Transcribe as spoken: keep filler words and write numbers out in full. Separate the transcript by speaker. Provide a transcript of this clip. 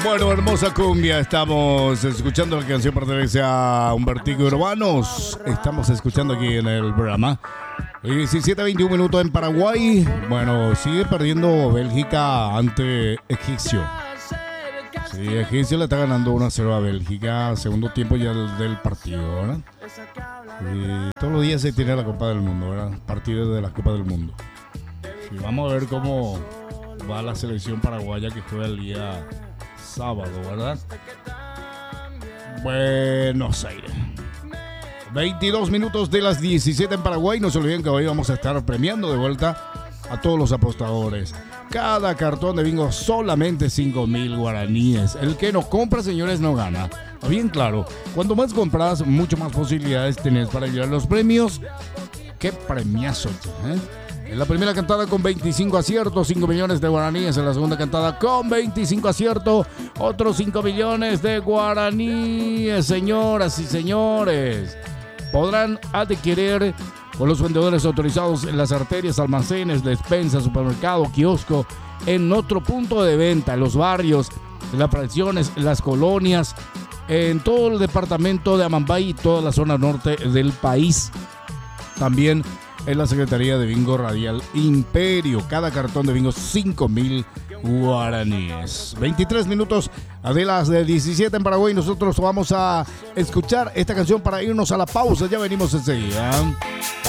Speaker 1: Bueno, hermosa cumbia. Estamos escuchando la canción pertenece a Humbertico Urbanos. Estamos escuchando aquí en el programa. diecisiete a veintiún minutos en Paraguay. Bueno, sigue perdiendo Bélgica ante Egipcio. Sí, Egipcio le está ganando uno a cero a Bélgica. Segundo tiempo ya del, del partido, ¿verdad? Y todos los días se tiene la Copa del Mundo, ¿verdad? Partidos de la Copa del Mundo. Y vamos a ver cómo va la selección paraguaya que juega el día sábado, ¿verdad? Buenos Aires. veintidós minutos de las diecisiete en Paraguay. No se olviden que hoy vamos a estar premiando de vuelta a todos los apostadores. Cada cartón de bingo solamente cinco mil guaraníes. El que no compra, señores, no gana. Bien claro, cuanto más compras, mucho más posibilidades tenés para llevar los premios. ¡Qué premiazo! ¿eh? En la primera cantada con veinticinco aciertos, cinco millones de guaraníes. En la segunda cantada con veinticinco aciertos, otros cinco millones de guaraníes. Señoras y señores, podrán adquirir con los vendedores autorizados en las arterias, almacenes, despensas, supermercado, kiosco, en otro punto de venta, en los barrios, en las fracciones, en las colonias, en todo el departamento de Amambay y toda la zona norte del país. También en la Secretaría de Bingo Radial Imperio. Cada cartón de bingo cinco mil guaraníes. veintitrés minutos de las de diecisiete en Paraguay. Nosotros vamos a escuchar esta canción para irnos a la pausa. Ya venimos enseguida.